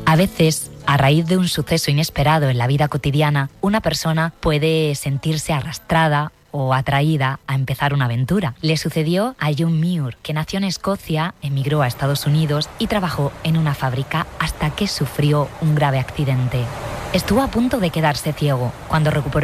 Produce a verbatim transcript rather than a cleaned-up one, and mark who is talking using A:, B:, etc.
A: A veces, a raíz de un suceso inesperado en la vida cotidiana, una persona puede sentirse arrastrada o atraída a empezar una aventura. Le sucedió a John Muir, que nació en Escocia, emigró a Estados Unidos y trabajó en una fábrica hasta que sufrió un grave accidente. Estuvo a punto de quedarse ciego. Cuando recuperó